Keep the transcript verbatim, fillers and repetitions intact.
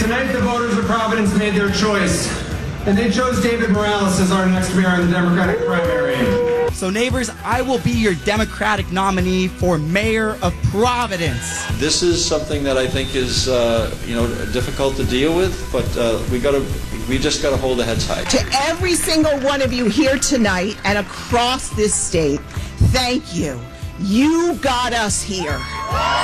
Tonight, the voters of Providence made their choice, and they chose David Morales as our next mayor in the Democratic primary. So, neighbors, I will be your Democratic nominee for mayor of Providence. This is something that I think is, uh, you know, difficult to deal with, but uh, we got to, we just got to hold our heads high. To every single one of you here tonight and across this state, thank you. You got us here.